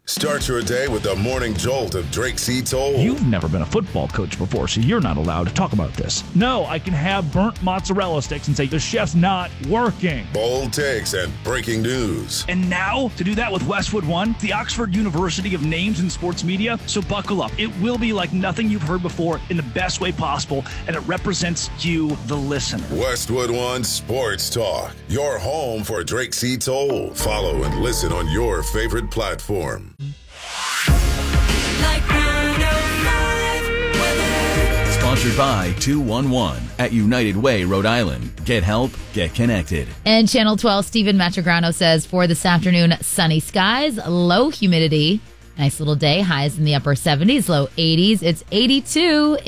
Start your day with the morning jolt of Drake C. Toll. You've never been a football coach before, so you're not allowed to talk about this. No, I can have burnt mozzarella sticks and say the chef's not working. Bold takes and breaking news. And now, to do that with Westwood One, the Oxford University of names in sports media. So buckle up. It will be like nothing you've heard before in the best way possible, and it represents you, the listener. Westwood One Sports Talk, your home for Drake C. Toll. Follow and listen on your favorite platform. Sponsored by 211 at United Way, Rhode Island. Get help, get connected. And Channel 12, Stephen Matragrano says for this afternoon, sunny skies, low humidity. Nice little day, highs in the upper 70s, low 80s. It's 82